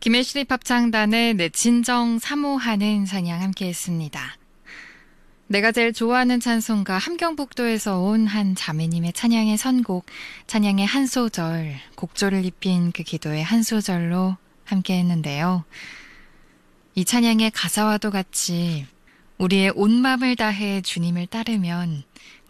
김혜실의 합창단의 내 진정 사모하는 찬양 함께 했습니다. 내가 제일 좋아하는 찬송가 함경북도에서 온 한 자매님의 찬양의 선곡, 찬양의 한 소절, 곡조를 입힌 그 기도의 한 소절로 함께 했는데요. 이 찬양의 가사와도 같이 우리의 온 마음을 다해 주님을 따르면